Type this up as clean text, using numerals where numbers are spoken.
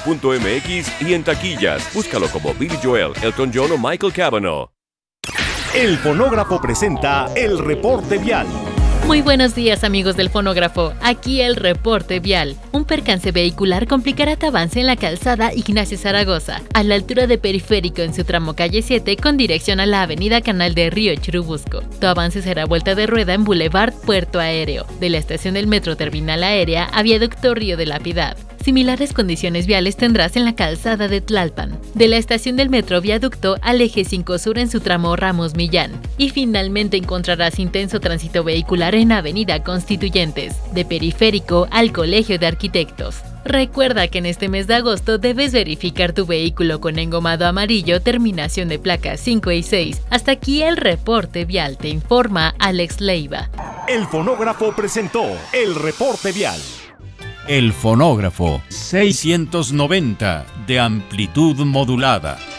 Ticketmaster.mx y en taquillas. Búscalo como Billy Joel, Elton John o Michael Cavanaugh. El Fonógrafo presenta el reporte vial. Muy buenos días, amigos del Fonógrafo. Aquí el reporte vial. Un percance vehicular complicará tu avance en la calzada Ignacio Zaragoza, a la altura de Periférico en su tramo calle 7 con dirección a la avenida Canal de Río Churubusco. Tu avance será vuelta de rueda en Boulevard Puerto Aéreo, de la estación del Metro Terminal Aérea a Viaducto Río de la Piedad. Similares condiciones viales tendrás en la calzada de Tlalpan, de la estación del Metro Viaducto al eje 5 Sur en su tramo Ramos Millán. Y finalmente encontrarás intenso tránsito vehicular en Avenida Constituyentes, de Periférico al Colegio de Arquitectos. Recuerda que en este mes de agosto debes verificar tu vehículo con engomado amarillo, terminación de placas 5 y 6. Hasta aquí el reporte vial, te informa Alex Leiva. El Fonógrafo presentó el reporte vial. El Fonógrafo 690 de amplitud modulada.